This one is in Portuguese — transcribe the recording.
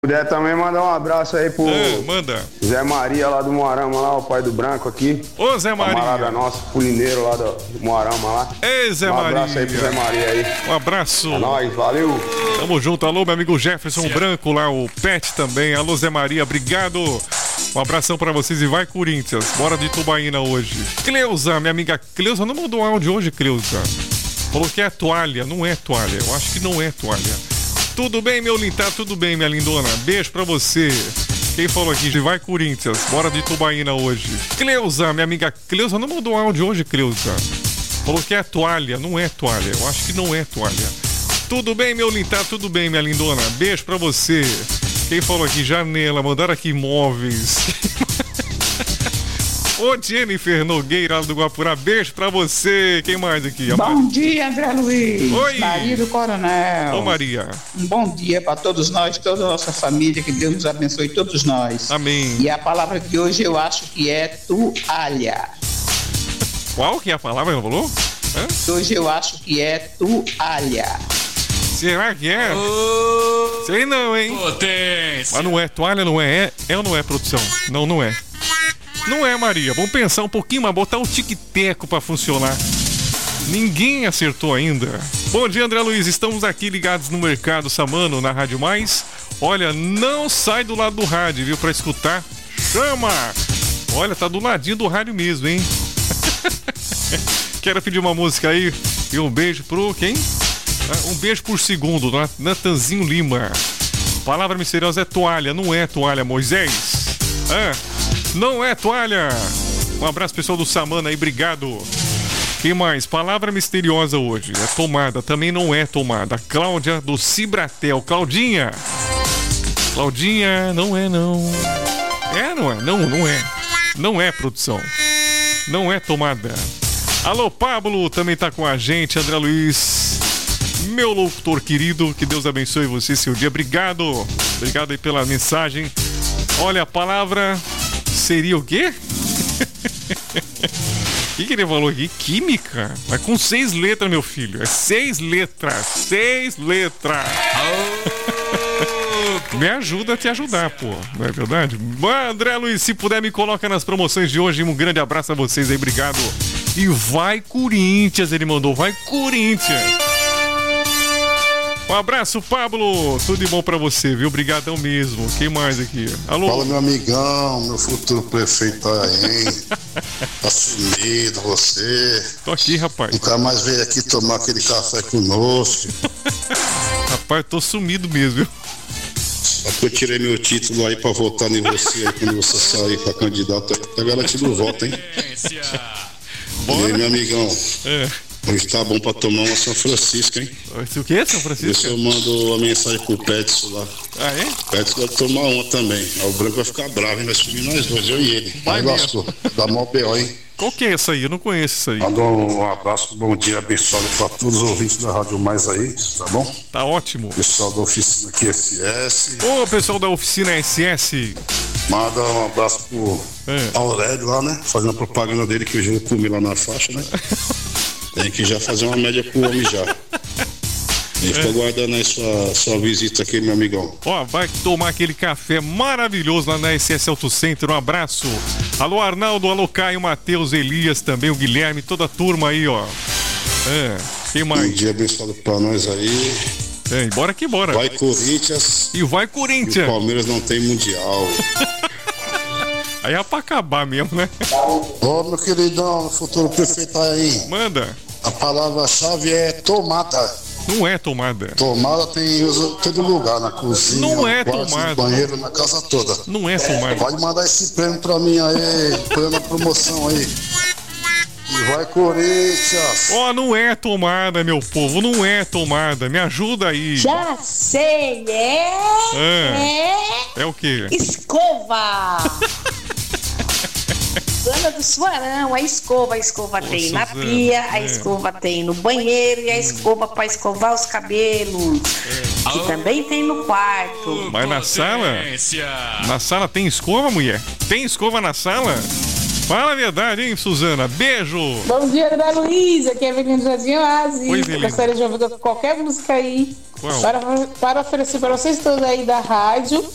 Puder também mandar um abraço aí pro manda. Zé Maria lá do Moarama, lá, o pai do Branco aqui. Ô Zé Maria. Camarada nosso, pulineiro lá do Moarama lá. Ei, Zé Maria. Um abraço aí pro Zé Maria aí. Um abraço. É nóis, valeu. Tamo junto, alô, meu amigo Jefferson Branco lá, o Pet também. Alô, Zé Maria, obrigado. Um abração pra vocês e vai, Corinthians. Bora de Tubaína hoje. Cleusa, minha amiga Cleusa, não mandou áudio hoje, Cleusa. Falou que é toalha, não é toalha. Eu acho que não é toalha. Tudo bem, meu lindo? Tá tudo bem, minha lindona. Beijo pra você. Quem falou aqui? Vai, Corinthians. Bora de Tubaína hoje. Cleusa, minha amiga Cleusa, não mandou áudio hoje, Cleusa. Falou que é toalha, não é toalha. Eu acho que não é toalha. Tudo bem, meu lindo? Tá tudo bem, minha lindona. Beijo pra você. Quem falou aqui? Janela. Mandaram aqui imóveis. Ô, Jennifer Nogueira do Guapurá, beijo pra você. Quem mais aqui? Bom dia, André Luiz. Oi. Maria do Coronel. Ô, Maria. Um bom dia pra todos nós, toda a nossa família, que Deus nos abençoe todos nós. Amém. E a palavra de hoje eu acho que é toalha. Qual que é a palavra que falou? Hoje eu acho que é toalha. Será que é? Sei não, hein? Potência. Mas não é toalha, não é? É ou não é, produção? Não, não é. Não é, Maria. Vamos pensar um pouquinho, mas botar o tic-teco pra funcionar. Ninguém acertou ainda. Bom dia, André Luiz. Estamos aqui ligados no Mercado Samano, na Rádio Mais. Olha, não sai do lado do rádio, viu? Pra escutar. Chama! Olha, tá do ladinho do rádio mesmo, hein? Quero pedir uma música aí. E um beijo pro quem? Um beijo por segundo, Natanzinho Lima. Palavra misteriosa é toalha. Não é toalha, Moisés. Não é toalha. Um abraço, pessoal do Samana aí, obrigado. Quem mais? Palavra misteriosa hoje é tomada, também não é tomada. Cláudia do Cibratel. Claudinha, não é não. Não é, não é. Não é, produção. Não é tomada. Alô, Pablo, também tá com a gente. André Luiz, meu locutor querido, que Deus abençoe você, seu dia. Obrigado. Obrigado aí pela mensagem. Olha, a palavra seria o quê? O que ele falou aqui? Química? Mas com 6 letras, meu filho. É 6 letras. 6 letras. Me ajuda a te ajudar, pô. Não é verdade? André Luiz, se puder, me coloca nas promoções de hoje. Um grande abraço a vocês aí. Obrigado. E vai, Corinthians, ele mandou. Vai, Corinthians. Um abraço, Pablo. Tudo de bom pra você, viu? Obrigadão mesmo. Quem mais aqui? Alô? Fala, meu amigão, meu futuro prefeito aí. Tá sumido você. Tô aqui, rapaz. Nunca mais veio aqui tomar aquele café conosco. Rapaz, tô sumido mesmo, viu? Só que eu tirei meu título aí pra votar em você aí quando você sair pra candidato. Tá garantido o voto, hein? Bora. E aí, meu amigão? Hoje tá bom pra tomar uma São Francisco, hein? O que é São Francisco? Eu mando a mensagem pro Petson lá. Ah, é? Petson vai tomar uma também. Aí o Branco vai ficar bravo, hein? Vai subir nós dois, eu e ele. Vai aí lascou. Dá mó B.O., hein? Qual que é essa aí? Eu não conheço isso aí. Manda um abraço, bom dia, abençoado pra todos os ouvintes da Rádio Mais aí, tá bom? Tá ótimo. Pessoal da oficina aqui, SS. Ô, pessoal da oficina SS. Manda um abraço pro Aurélio lá, né? Fazendo a propaganda dele, que hoje eu comi lá na faixa, né? Tem que já fazer uma média pro homem já. E fica aguardando aí sua visita aqui, meu amigão. Ó, vai tomar aquele café maravilhoso lá na SS Auto Center. Um abraço. Alô, Arnaldo, alô, Caio, Matheus, Elias, também o Guilherme, toda a turma aí, ó. Quem mais? Um dia abençoado pra nós aí. Bora que bora. Vai, Corinthians. E vai, Corinthians. E o Palmeiras não tem mundial. Aí é pra acabar mesmo, né? Ô, meu queridão, futuro prefeito aí. Manda. A palavra-chave é tomada. Não é tomada. Tomada tem uso em todo lugar, na cozinha, não é no quarto, tomada. No banheiro, na casa toda. Não é tomada. Pode mandar esse prêmio pra mim aí, prêmio na promoção aí. E vai, Corinthians. Ó, não é tomada, meu povo, não é tomada. Me ajuda aí. Já sei, É o quê? Escova. Dona do Suarão, a escova tem na pia, a escova tem no banheiro e a escova para escovar os cabelos, que também tem no quarto. Mas na sala? Na sala tem escova, mulher? Tem escova na sala? Fala a verdade, hein, Suzana? Beijo! Bom dia, Ana Luísa, aqui é a Avenida Jardim Oásis. Oi, Avenida. Gostaria de ouvir qualquer música aí Qual? para oferecer para vocês todos aí da rádio.